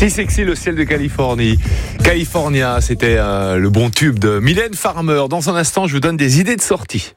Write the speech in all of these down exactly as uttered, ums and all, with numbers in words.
Si sexy le ciel de Californie. California, c'était euh, le bon tube de Mylène Farmer. Dans un instant, je vous donne des idées de sortie.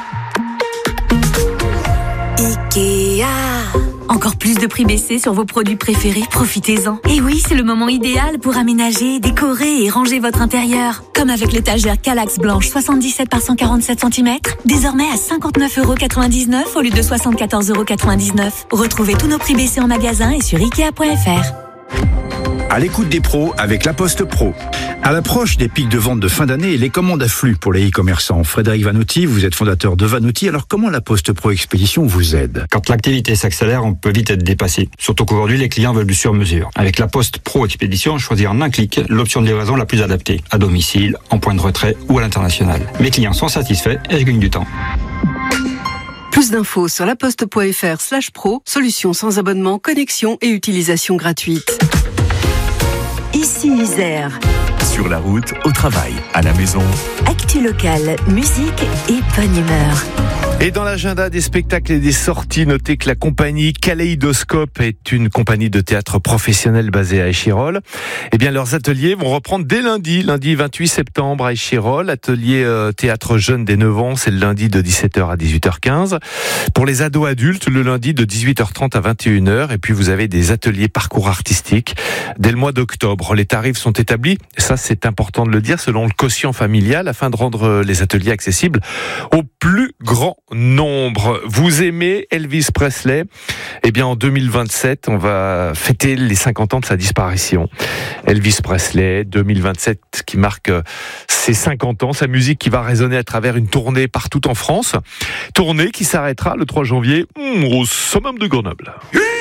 Ikea. Encore plus de prix baissés sur vos produits préférés, profitez-en. Et oui, c'est le moment idéal pour aménager, décorer et ranger votre intérieur. Comme avec l'étagère Kallax blanche soixante-dix-sept par cent quarante-sept centimètres, désormais à cinquante-neuf euros quatre-vingt-dix-neuf au lieu de soixante-quatorze euros quatre-vingt-dix-neuf. Retrouvez tous nos prix baissés en magasin et sur ikea point f r. À l'écoute des pros avec La Poste Pro. À l'approche des pics de vente de fin d'année, les commandes affluent pour les e-commerçants. Frédéric Vanotti, vous êtes fondateur de Vanotti. Alors comment La Poste Pro Expédition vous aide ? Quand l'activité s'accélère, on peut vite être dépassé. Surtout qu'aujourd'hui, les clients veulent du sur-mesure. Avec La Poste Pro Expédition, choisir en un clic l'option de livraison la plus adaptée. À domicile, en point de retrait ou à l'international. Mes clients sont satisfaits et je gagne du temps. Plus d'infos sur laposte point f r slash pro, solution sans abonnement, connexion et utilisation gratuite. Ici Isère. Sur la route, au travail, à la maison. Actu locale, musique et bonne humeur. Et dans l'agenda des spectacles et des sorties, notez que la compagnie Kaléidoscope est une compagnie de théâtre professionnel basée à Échirolles. Eh bien, leurs ateliers vont reprendre dès lundi, lundi vingt-huit septembre à Échirolles. Atelier euh, théâtre jeune des neuf ans, c'est le lundi de dix-sept heures à dix-huit heures quinze. Pour les ados adultes, le lundi de dix-huit heures trente à vingt et une heures. Et puis, vous avez des ateliers parcours artistiques dès le mois d'octobre. Les tarifs sont établis, ça c'est important de le dire, selon le quotient familial, afin de rendre les ateliers accessibles au plus grand nombre. Vous aimez Elvis Presley ? Eh bien, en deux mille vingt-sept, on va fêter les cinquante ans de sa disparition. Elvis Presley, deux mille vingt-sept, qui marque ses cinquante ans, sa musique qui va résonner à travers une tournée partout en France. Tournée qui s'arrêtera le trois janvier au summum de Grenoble.